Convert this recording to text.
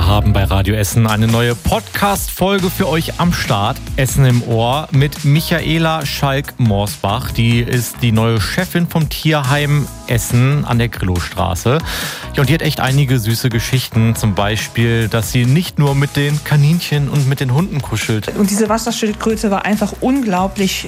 haben bei Radio Essen eine neue Podcast-Folge für euch am Start. Essen im Ohr mit Michaela Schalk-Morsbach. Die ist die neue Chefin vom Tierheim Essen an der Grillowstraße. Ja, und die hat echt einige süße Geschichten. Zum Beispiel, dass sie nicht nur mit den Kaninchen und mit den Hunden kuschelt. Und diese Wasserschildkröte war einfach unglaublich